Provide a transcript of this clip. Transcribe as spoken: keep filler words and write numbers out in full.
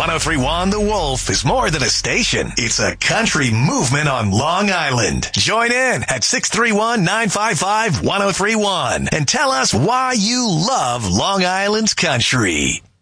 ten thirty-one The Wolf is more than a station. It's a country movement on Long Island. Join in at six three one, nine five five, one oh three one and tell us why you love Long Island's country.